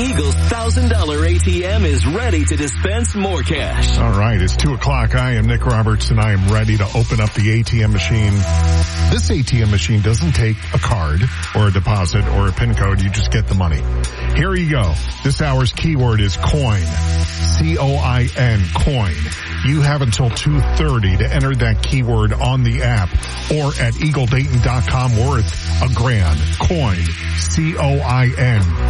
Eagle's $1,000 ATM is ready to dispense more cash. All right, it's 2 o'clock. I am Nick Roberts, and I am ready to open up the ATM machine. This ATM machine doesn't take a card or a deposit or a PIN code. You just get the money. Here you go. This hour's keyword is coin. C-O-I-N, coin. You have until 2:30 to enter that keyword on the app or at eagledayton.com, worth $1,000. Coin. C-O-I-N.